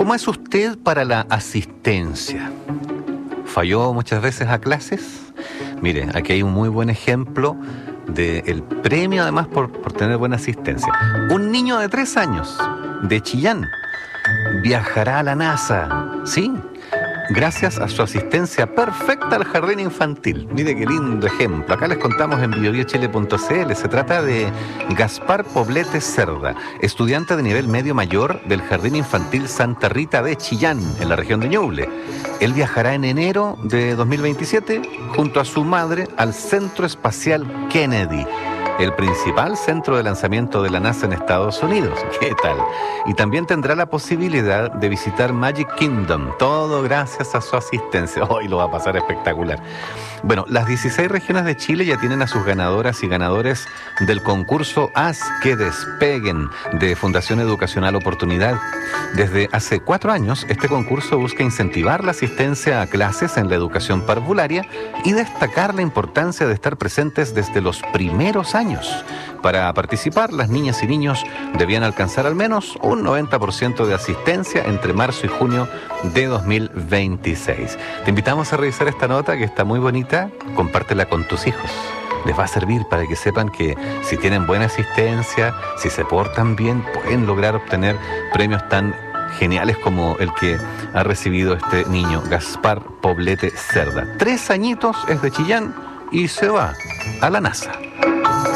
¿Cómo es usted para la asistencia? ¿Falló muchas veces a clases? Mire, aquí hay un muy buen ejemplo del premio, además, por tener buena asistencia. Un niño de 3 años, de Chillán, viajará a la NASA, ¿sí? Gracias a su asistencia perfecta al jardín infantil. Mire qué lindo ejemplo. Acá les contamos en biobiochile.cl. Se trata de Gaspar Poblete Cerda, estudiante de nivel medio mayor del Jardín Infantil Santa Rita de Chillán, en la región de Ñuble. Él viajará en enero de 2027 junto a su madre al Centro Espacial Kennedy, el principal centro de lanzamiento de la NASA en Estados Unidos. ¿Qué tal? Y también tendrá la posibilidad de visitar Magic Kingdom, todo gracias a su asistencia. Hoy lo va a pasar espectacular. Bueno, las 16 regiones de Chile ya tienen a sus ganadoras y ganadores del concurso Haz que Despeguen de Fundación Educacional Oportunidad. Desde hace 4 años, este concurso busca incentivar la asistencia a clases en la educación parvularia y destacar la importancia de estar presentes desde los primeros años. Para participar, las niñas y niños debían alcanzar al menos un 90% de asistencia entre marzo y junio de 2026. Te invitamos a revisar esta nota que está muy bonita. Compártela con tus hijos. Les va a servir para que sepan que si tienen buena asistencia, si se portan bien, pueden lograr obtener premios tan geniales como el que ha recibido este niño, Gaspar Poblete Cerda. 3 añitos, es de Chillán y se va a la NASA.